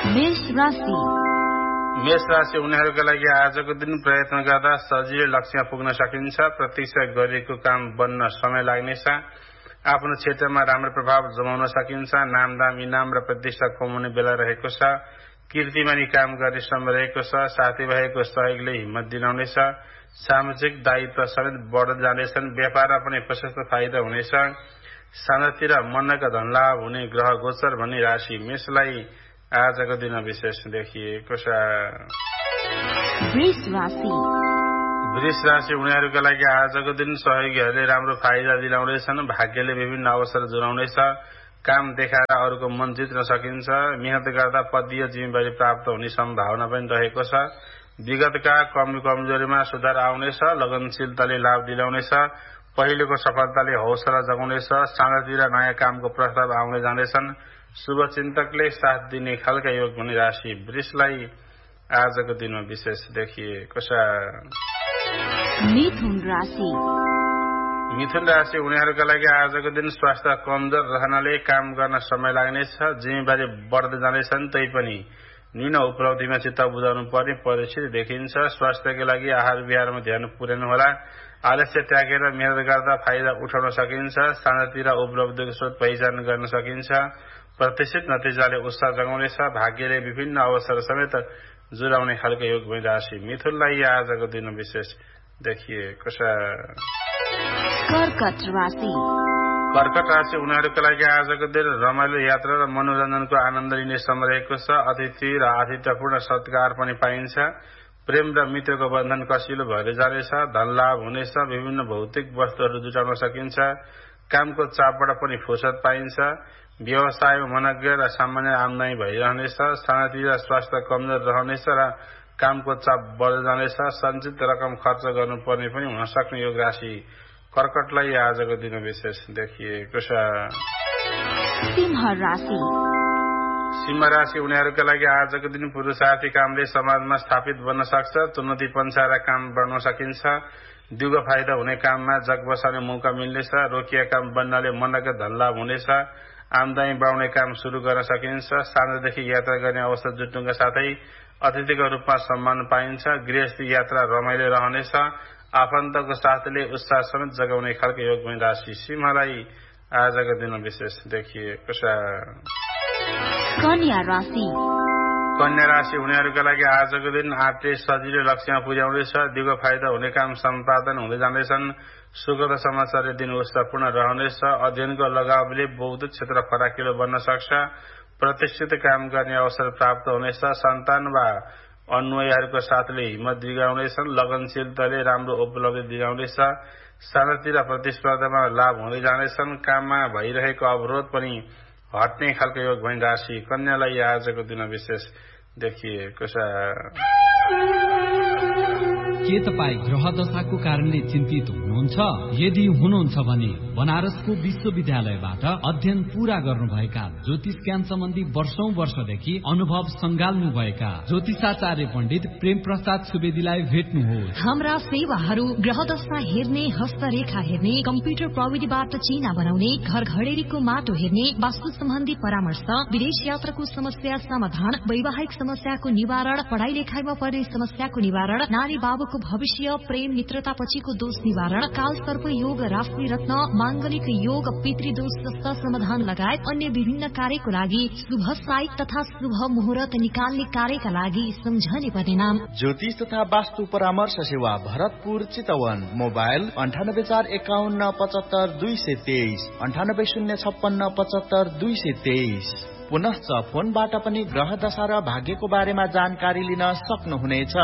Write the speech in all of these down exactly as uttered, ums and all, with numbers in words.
मेष राशि मेष राशि उनीहरूका लागि आजको दिन प्रयत्न गर्दा सजिलै लक्ष्यमा पुग्न सकिन्छ। प्रतीक्षा गरेको काम बन्न समय लाग्नेछ। आफ्नो क्षेत्रमा राम्रो प्रभाव जमाउन सकिन्छ। नामदाम इनाम र प्रतिष्ठा कमाउने बेला रहेको छ। कीर्तिमानी काम गर्ने समय रहेको छ। साथीभाइको सहयोगले हिम्मत दिलाउनेछ। सामाजिक दायित्व समेत बढ्दै जानेछन्। व्यापारमा पनि प्रशस्त फाइदा हुनेछ। साँझतिर मनका धनलाभ हुने ग्रह गोचर भन्ने राशि मेषलाई आजको दिन विशेष देखिएको छ। वृष राशि वृष राशि उनीहरूका लागि आजको दिन सहयोगीहरूले राम्रो फाइदा दिलाउनेछन्। भाग्यले विभिन्न अवसर जुराउनेछ। काम देखाएर अरूको मन जित्न सकिन्छ। मेहनत गर्दा पदीय जिम्मेवारी प्राप्त हुने सम्भावना पनि रहेको छ। विगतका कमी कमजोरीमा सुधार आउनेछ। लगनशीलताले लाभ दिलाउनेछ। पहिलेको सफलताले हौसला जगाउनेछ। साँझतिर नयाँ कामको प्रस्ताव आउने जानेछन्। शुभचिन्तकले साथ दिने खालका योग भन्ने राशि वृषलाई आजको दिनमा विशेष देखिएको छ। मिथुन राशि मिथुन राशि उनीहरूका लागि आजको दिन स्वास्थ्य कमजोर रहनाले काम गर्न समय लाग्नेछ। जिम्मेवारी बढ्दै जानेछन्। तैपनि निन उपलब्धिमा चित्त बुझाउनु पर्ने परिस्थिति देखिन्छ। स्वास्थ्यका लागि आहार विहारमा ध्यान पुर्याउनु होला। आलस्य त्यागेर मेहनत गर्दा फाइदा उठाउन सकिन्छ। साँझतिर उपलब्धिको स्रोत पहिचान गर्न सकिन्छ। प्रतिष्ठित नतिजाले उत्साह जगाउनेछ। भाग्यले विभिन्न अवसर समेत जुराउने खालको योग भई राशि मिथुनलाई आजको दिन विशेष देखिएको छ। कर्कट राशि कर्कट राशि उनीहरूका लागि आजको दिन रमाइलो यात्रा र मनोरञ्जनको आनन्द लिने समय रहेको छ। अतिथि र आतिथ्यपूर्ण सत्कार पनि पाइन्छ। प्रेम र मित्रको बन्धन कसिलो भएर जानेछ। धनलाभ हुनेछ। विभिन्न भौतिक वस्तुहरू जुटाउन सकिन्छ। कामको चापबाट पनि फुर्सद पाइन्छ। व्यवसायमा मनज्ञ र सामान्य आमदानी भइरहनेछ। सानातिर स्वास्थ्य कमजोर रहनेछ र कामको चाप बढ्दै जानेछ। सञ्चित रकम खर्च गर्नुपर्ने पनि हुन सक्ने योग राशि कर्कटलाई आजको दिन विशेष देखिएको छ। सिंह राशि सिंह राशि उनीहरूका लागि आजको दिन पुरुषार्थी कामले समाजमा स्थापित बन्न सक्छ। चुनौती पन्छाएर काम बढ्न सकिन्छ। दुगो फाइदा हुने काममा जग बसाउने मौका मिल्नेछ। रोकिया काम बन्नाले मनका धनलाभ हुनेछ। आमदानी बढाउने काम सुरु गर्न सकिन्छ। साँझदेखि यात्रा गर्ने अवसर जुट्नुका साथै अतिथिको रूपमा सम्मान पाइन्छ। गृहस्थी यात्रा रमाइलो रहनेछ। आफन्तको साथले उत्साह समेत जगाउने खालको योग भई राशि सिंहलाई आजको दिन विशेष देखिएको छ। कन्या राशि कन्या राशि उनीहरूका लागि आजको दिन आँटे सजिलो लक्ष्यमा पुर्याउनेछ। दिगो फाइदा हुने काम सम्पादन हुँदै जाँदैछन्। सुखद समाचारले दिन उत्साहपूर्ण रहनेछ। अध्ययनको लगावले बौद्धिक क्षेत्र फराकिलो बन्न सक्छ। प्रतिष्ठित काम गर्ने अवसर प्राप्त हुनेछ। सन्तान वा अनुयायीहरूको साथले हिम्मत दिलाउनेछन्। लगनशीलताले राम्रो उपलब्धि दिलाउनेछ। सानातिर प्रतिस्पर्धामा लाभ हुँदै जानेछन्। काममा भइरहेको अवरोध पनि हट्ने खालको योग भई राशि कन्यालाई आजको दिन विशेष देखिएको छ। के तपाईँ ग्रह दशाको कारणले चिन्तित हुनुहुन्छ? यदि हुनुहुन्छ भने बनारसको विश्वविद्यालयबाट अध्ययन पूरा गर्नुभएका ज्योतिष ज्ञान सम्बन्धी वर्षौं वर्षदेखि अनुभव संगाल्नुभएका ज्योतिषाचार्य पण्डित प्रेम प्रसाद सुवेदीलाई भेट्नुहोस्। हाम्रा सेवाहरू ग्रह दशा हेर्ने, हस्तरेखा हेर्ने, कम्प्युटर प्रविधिबाट चिना बनाउने, घर घडेरीको माटो हेर्ने, वास्तु सम्बन्धी परामर्श, विदेश यात्राको समस्या समाधान, वैवाहिक समस्याको निवारण, पढ़ाई लेखाइमा पर्ने समस्याको निवारण, नारी बाबुको भविष्य, प्रेम मित्रता पछिको दोष निवारण, काल सर्प योग, राशि रत्न, मांगलिक योग, पितृदोष जस्ता समाधान लगायत अन्य विभिन्न कार्यको लागि शुभ साई तथा शुभ मुहूर्त निकाल्ने कार्यका लागि सम्झने पर्ने नाम ज्योतिष तथा वास्तु परामर्श सेवा भरतपुर चितवन। मोबाइल अन्ठानब्बे चार एकाउन्न पचहत्तर दुई सय तेइस अन्ठानब्बे शून्य छप्पन्न पचहत्तर दुई सय तेइस। पुनश्च फोनबाट पनि ग्रह दशा र भाग्यको बारेमा जानकारी लिन सक्नुहुनेछ।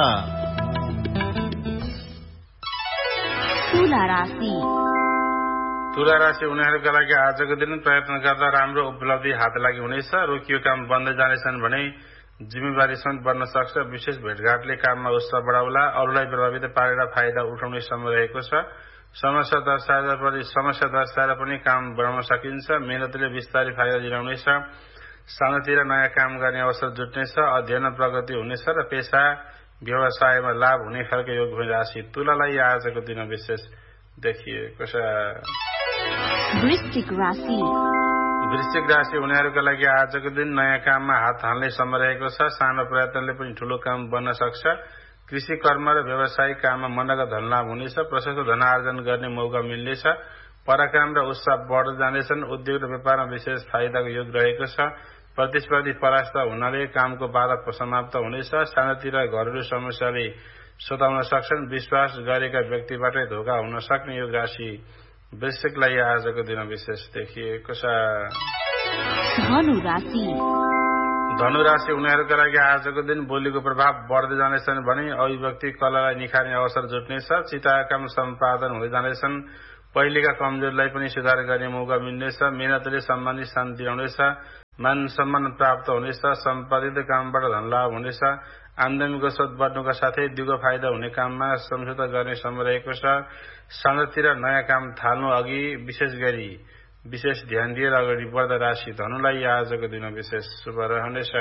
तुला राशि तुला राशि उनीहरूका लागि आजको दिन प्रयत्न गर्दा राम्रो उपलब्धि हात लागि हुनेछ। रोकियो काम बन्दै जानेछन् भने जिम्मेवारी समेत बढ्न सक्छ। विशेष भेटघाटले काममा उत्साह बढाउला। अरूलाई प्रभावित पारेर फाइदा उठाउने समय रहेको छ। समस्या दर्शाएर पनि समस्या दर्शाएर पनि काम बढाउन सकिन्छ। मेहनतले विस्तारै फाइदा दिलाउनेछ। सानोतिर नयाँ काम गर्ने अवसर जुट्नेछ। अध्ययन प्रगति हुनेछ र पेसा व्यवसायमा लाभ हुने खालको योग भई राशि तुलालाई आजको दिन विशेष देखिएको छ। वृश्चिक राशि वृश्चिक राशि उनीहरूका लागि आजको दिन नयाँ काममा हात हाल्ने समय रहेको छ। सानो प्रयत्नले पनि ठूलो काम बन्न सक्छ। कृषि कर्म र व्यवसायिक काममा मनका धनलाभ हुनेछ। प्रशस्त धनार्जन गर्ने मौका मिल्नेछ। पराक्रम र उत्साह बढ्दै जानेछन्। उद्योग र व्यापारमा विशेष फाइदाको योग रहेको छ। प्रतिस्पर्धी परास्त हुनाले कामको बाधा समाप्त हुनेछ। सानोतिर घरेलु समस्याले सताउन सक्छन्। विश्वास गरेका व्यक्तिबाटै धोका हुन सक्ने यो राशि वृश्चिकलाई आजको दिन विशेष देखिएको छ। धनु राशि धनु राशि उनीहरूका लागि आजको दिन बोलीको प्रभाव बढ्दै जानेछन् भने अभिव्यक्ति कलालाई निखार्ने अवसर जुट्नेछ। चिताएका काम सम्पादन हुँदै जानेछन्। पहिलेका कमजोरीलाई पनि सुधार गर्ने मौका मिल्नेछ। मेहनतले सम्मानित स्थान दिलाउनेछ। मान सम्मान प्राप्त हुनेछ। सम्पादित कामबाट धनलाभ हुनेछ। आमदामीको स्रोत बढ्नुका साथै दुगो फाइदा हुने काममा सम्झौता गर्ने समय रहेको छ। सानोतिर नयाँ काम थाल्नु अघि विशेष गरी विशेष ध्यान दिएर अगाडि बढ्दा राशि धनुलाई आजको दिन विशेष शुभ रहनेछ।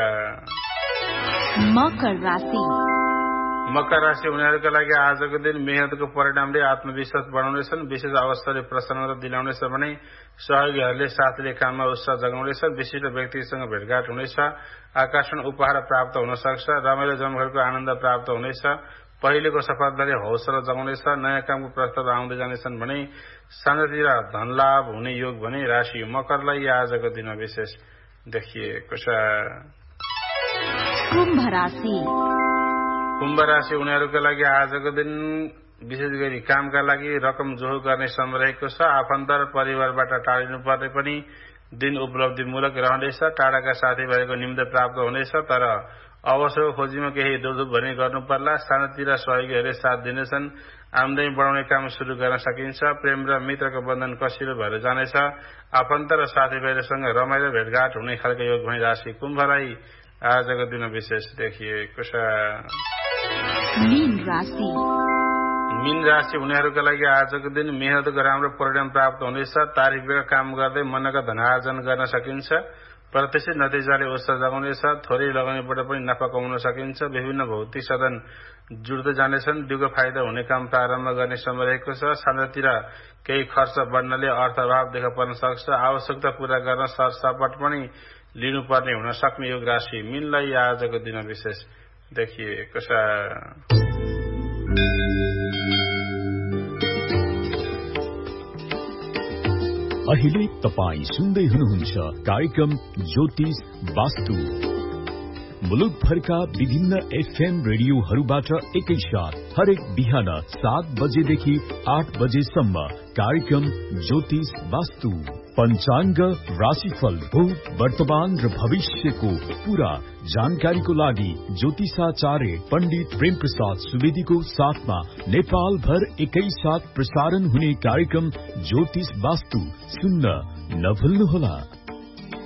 मकर राशि मकर राशि उनीहरूका लागि आजको दिन मेहनतको परिणामले आत्मविश्वास बढाउनेछन्। विशेष अवसरले प्रसन्नता दिलाउनेछ भने सहयोगीहरूले साथले काममा उत्साह जगाउनेछ। विशिष्ट व्यक्तिसँग भेटघाट हुनेछ। आकर्षण उपहार प्राप्त हुन सक्छ। रमाइलो जमघटको आनन्द प्राप्त हुनेछ। पहिलेको सफलताले हौसला जगाउनेछ। नयाँ कामको प्रस्ताव आउँदै जानेछन् भने सानोतिर धनलाभ हुने योग भने राशि मकरलाई आजको दिन विशेष देखिएको छ। कुम्भ राशि कुम्भ राशि उनीहरूका लागि आजको दिन विशेष गरी कामका लागि रकम जोहो गर्ने समय रहेको छ। आफन्त र परिवारबाट टाढिनु पर्ने पनि दिन उपलब्धिमूलक रहनेछ। टाढाका साथीभाइको निम्ति प्राप्त हुनेछ। तर अवसरको खोजीमा केही दुर्दुप भने गर्नु पर्ला। सानोतिर सहयोगीहरूले साथ दिनेछन्। आमदानी बढाउने काम सुरु गर्न सकिन्छ। प्रेम र मित्रको बन्धन कसिलो भएर जानेछ। आफन्त र साथीभाइसँग रमाइलो भेटघाट हुने खालको योग भने राशि कुम्भलाई आजको दिन विशेष देखिएको छ। मीन राशि मीन राशि उनीहरूका लागि आजको दिन मेहनतको राम्रो परिणाम प्राप्त हुनेछ। तारिफका काम गर्दै मनका धनार्जन गर्न सकिन्छ। प्रत्यक्ष नतिजाले उत्साह जगाउनेछ। थोरै लगानीबाट पनि नाफा कमाउन सकिन्छ। विभिन्न भौतिक साधन जुट्दै जानेछन्। दुगो फाइदा हुने काम प्रारम्भ गर्ने समय रहेको छ। सानोतिर केही खर्च बढ्नाले अर्थअभाव देखा पर्न सक्छ। आवश्यकता पूरा गर्न सरसपट पनि लिनुपर्ने हुन सक्ने योग राशि मीनलाई आजको दिन विशेष देखिएको छ। अहिले तपाई सुन्दै हुनुहुन्छ कार्यक्रम ज्योतिष वास्तु। मुलुकभरका विभिन्न एफएम रेडियोहरूबाट एकैसाथ हरेक बिहान सात बजेदेखि आठ बजेसम्म कार्यक्रम ज्योतिष वास्तु। पंचांग, राशिफल, भूत, वर्तमान र भविष्यको पूरा जानकारीको लागि ज्योतिषाचार्य पण्डित प्रेम प्रसाद सुवेदीको साथमा नेपाल भर एकैसाथ प्रसारण हुने कार्यक्रम ज्योतिष वास्तु सुन्न नभुल्नुहोला।